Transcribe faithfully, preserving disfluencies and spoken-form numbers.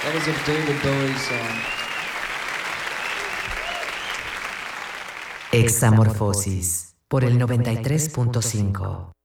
That is a David Bowie song. Examorfosis por el noventa y tres punto cinco.